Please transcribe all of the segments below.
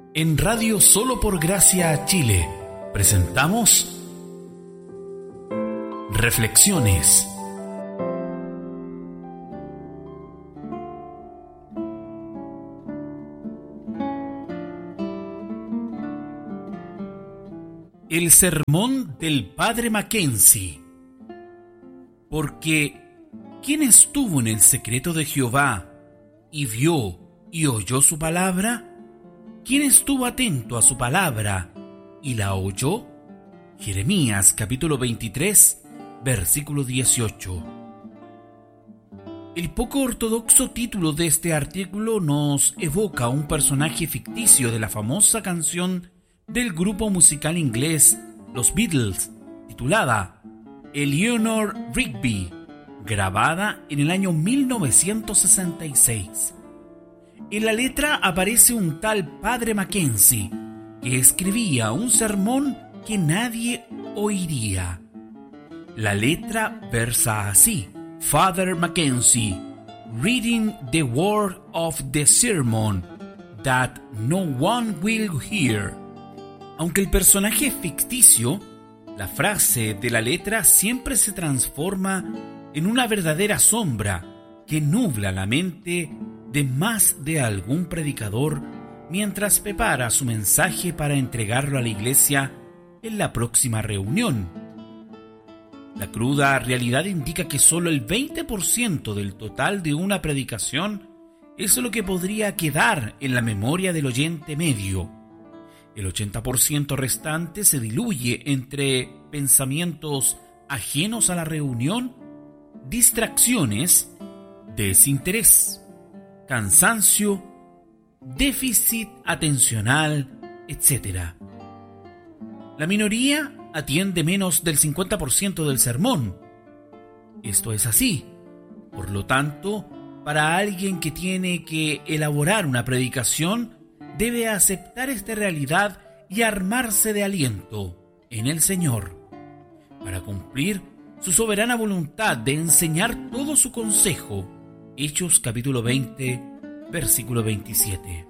En Radio Solo por Gracia Chile presentamos Reflexiones. El sermón del Padre Mackenzie. Porque ¿quién estuvo en el secreto de Jehová y vio y oyó su palabra? ¿Quién estuvo atento a su palabra y la oyó? Jeremías capítulo 23, versículo 18. El poco ortodoxo título de este artículo nos evoca a un personaje ficticio de la famosa canción del grupo musical inglés Los Beatles, titulada Eleanor Rigby, grabada en el año 1966. En la letra aparece un tal Padre Mackenzie, que escribía un sermón que nadie oiría. La letra versa así: Father Mackenzie, reading the word of the sermon that no one will hear. Aunque el personaje es ficticio, la frase de la letra siempre se transforma en una verdadera sombra que nubla la mente de más de algún predicador mientras prepara su mensaje para entregarlo a la iglesia en la próxima reunión. La cruda realidad indica que solo el 20% del total de una predicación es lo que podría quedar en la memoria del oyente medio. El 80% restante se diluye entre pensamientos ajenos a la reunión, distracciones, desinterés, cansancio, déficit atencional, etc. La minoría atiende menos del 50% del sermón. Esto es así. Por lo tanto, para alguien que tiene que elaborar una predicación, debe aceptar esta realidad y armarse de aliento en el Señor para cumplir su soberana voluntad de enseñar todo su consejo. Hechos capítulo 20, versículo 27.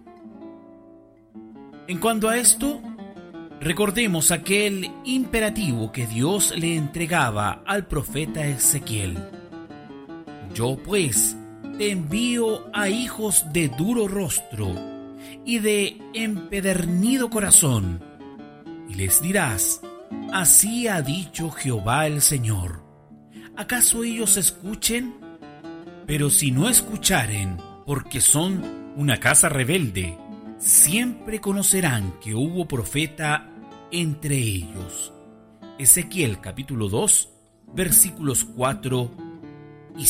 En cuanto a esto, recordemos aquel imperativo que Dios le entregaba al profeta Ezequiel. Yo pues te envío a hijos de duro rostro y de empedernido corazón, y les dirás: así ha dicho Jehová el Señor. ¿Acaso ellos escuchen? Pero si no escucharen, porque son una casa rebelde, siempre conocerán que hubo profeta entre ellos. Ezequiel capítulo 2, versículos 4 y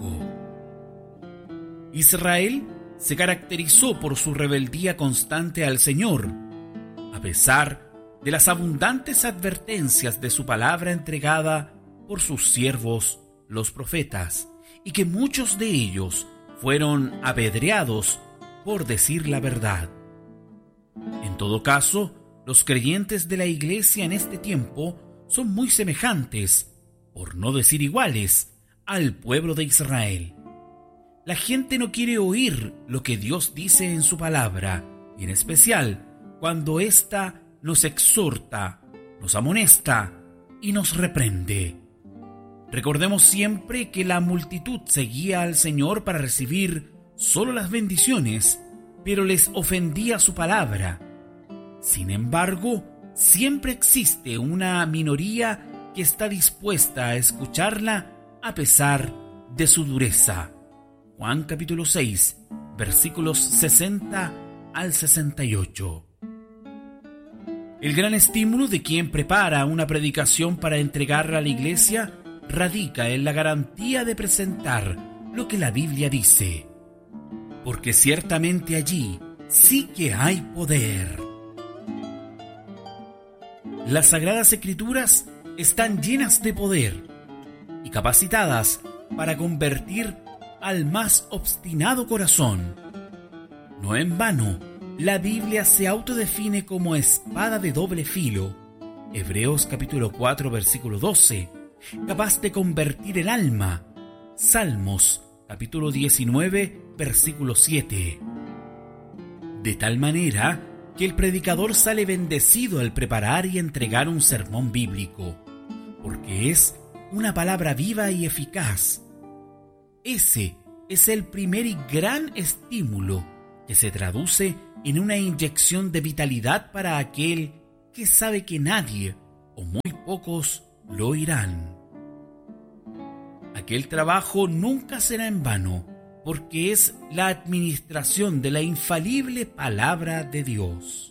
5. Israel se caracterizó por su rebeldía constante al Señor, a pesar de las abundantes advertencias de su palabra entregada por sus siervos, los profetas, y que muchos de ellos fueron apedreados por decir la verdad. En todo caso, los creyentes de la iglesia en este tiempo son muy semejantes, por no decir iguales, al pueblo de Israel. La gente no quiere oír lo que Dios dice en su palabra, y en especial cuando ésta nos exhorta, nos amonesta y nos reprende. Recordemos siempre que la multitud seguía al Señor para recibir solo las bendiciones, pero les ofendía su palabra. Sin embargo, siempre existe una minoría que está dispuesta a escucharla a pesar de su dureza. Juan capítulo 6, versículos 60 al 68. El gran estímulo de quien prepara una predicación para entregarla a la iglesia radica en la garantía de presentar lo que la Biblia dice, porque ciertamente allí sí que hay poder. Las Sagradas Escrituras están llenas de poder y capacitadas para convertir al más obstinado corazón. No en vano, la Biblia se autodefine como espada de doble filo. Hebreos capítulo 4, versículo 12, capaz de convertir el alma. Salmos capítulo 19, versículo 7. De tal manera que el predicador sale bendecido al preparar y entregar un sermón bíblico, porque es una palabra viva y eficaz. Ese es el primer y gran estímulo que se traduce en una inyección de vitalidad para aquel que sabe que nadie o muy pocos lo oirán. Aquel trabajo nunca será en vano, porque es la administración de la infalible palabra de Dios.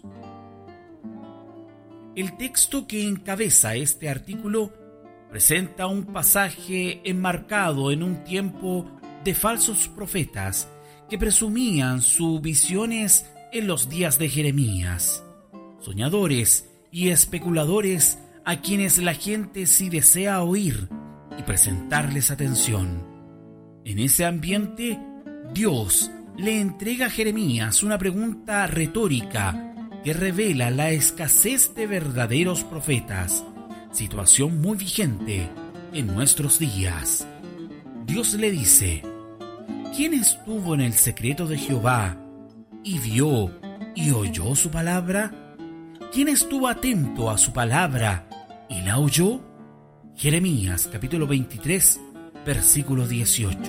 El texto que encabeza este artículo presenta un pasaje enmarcado en un tiempo de falsos profetas que presumían sus visiones en los días de Jeremías, soñadores y especuladores a quienes la gente sí desea oír y presentarles atención. En ese ambiente, Dios le entrega a Jeremías una pregunta retórica que revela la escasez de verdaderos profetas, situación muy vigente en nuestros días. Dios le dice: ¿quién estuvo en el secreto de Jehová y vio y oyó su palabra? ¿Quién estuvo atento a su palabra y la oyó? Jeremías capítulo 23, versículo 18.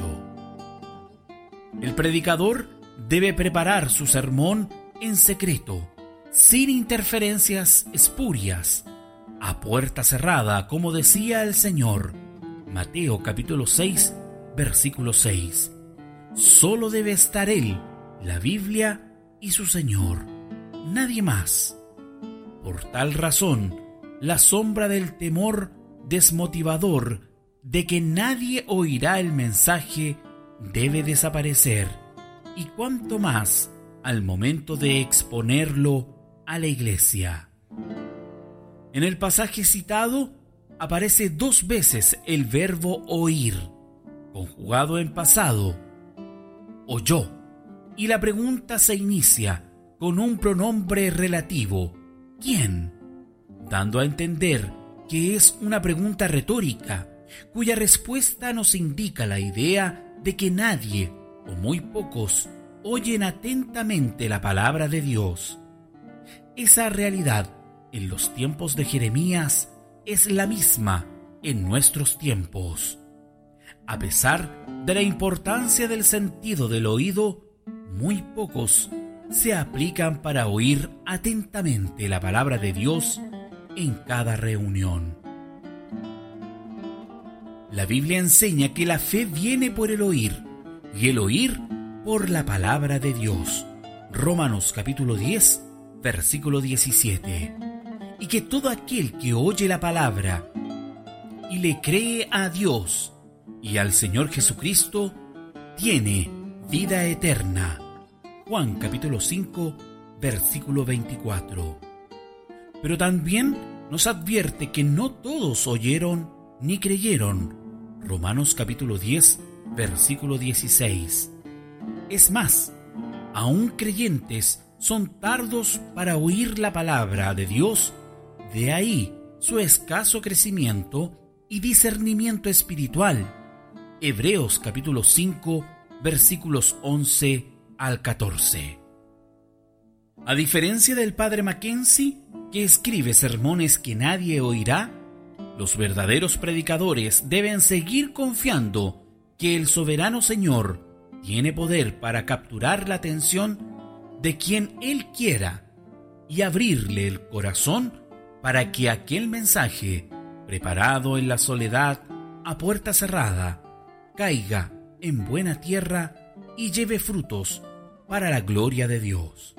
El predicador debe preparar su sermón en secreto, sin interferencias espurias, a puerta cerrada, como decía el Señor. Mateo capítulo 6, versículo 6. Solo debe estar Él, la Biblia y su Señor, nadie más. Por tal razón, la sombra del temor desmotivador de que nadie oirá el mensaje debe desaparecer, y cuanto más al momento de exponerlo a la iglesia. En el pasaje citado aparece 2 veces el verbo oír, conjugado en pasado, oyó, y la pregunta se inicia con un pronombre relativo, ¿quién?, dando a entender que es una pregunta retórica, cuya respuesta nos indica la idea de que nadie o muy pocos oyen atentamente la palabra de Dios. Esa realidad en los tiempos de Jeremías es la misma en nuestros tiempos. A pesar de la importancia del sentido del oído, muy pocos se aplican para oír atentamente la palabra de Dios en cada reunión. La Biblia enseña que la fe viene por el oír, y el oír por la palabra de Dios. Romanos capítulo 10, versículo 17. Y que todo aquel que oye la palabra y le cree a Dios y al Señor Jesucristo tiene vida eterna. Juan capítulo 5, versículo 24. Pero también nos advierte que no todos oyeron ni creyeron. Romanos capítulo 10, versículo 16. Es más, aún creyentes son tardos para oír la palabra de Dios, de ahí su escaso crecimiento y discernimiento espiritual. Hebreos capítulo 5, versículos 11 al 14. A diferencia del padre Mackenzie, que escribe sermones que nadie oirá, los verdaderos predicadores deben seguir confiando que el soberano Señor tiene poder para capturar la atención de quien Él quiera y abrirle el corazón para que aquel mensaje, preparado en la soledad, a puerta cerrada, caiga en buena tierra y lleve frutos para la gloria de Dios.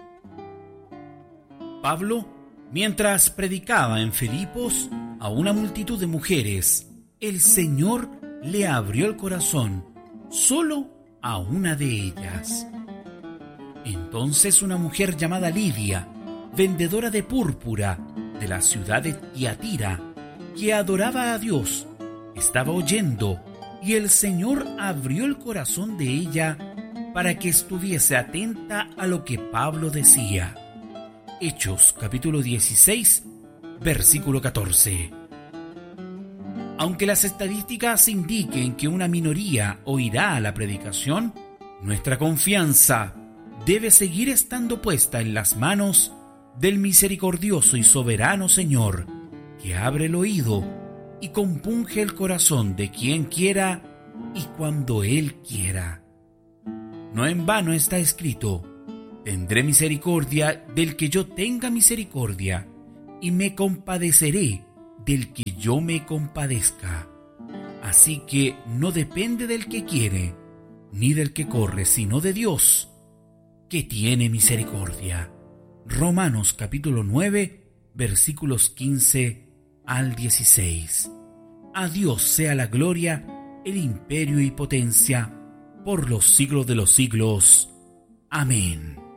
Pablo, mientras predicaba en Filipos a una multitud de mujeres, el Señor le abrió el corazón solo a una de ellas. Entonces una mujer llamada Lidia, vendedora de púrpura de la ciudad de Tiatira, que adoraba a Dios, estaba oyendo, y el Señor abrió el corazón de ella para que estuviese atenta a lo que Pablo decía. Hechos capítulo 16, versículo 14. Aunque las estadísticas indiquen que una minoría oirá la predicación, nuestra confianza debe seguir estando puesta en las manos del misericordioso y soberano Señor, que abre el oído y compunge el corazón de quien quiera y cuando Él quiera. No en vano está escrito: tendré misericordia del que yo tenga misericordia, y me compadeceré del que yo me compadezca. Así que no depende del que quiere, ni del que corre, sino de Dios, que tiene misericordia. Romanos capítulo 9, versículos 15 al 16. A Dios sea la gloria, el imperio y potencia, por los siglos de los siglos. Amén.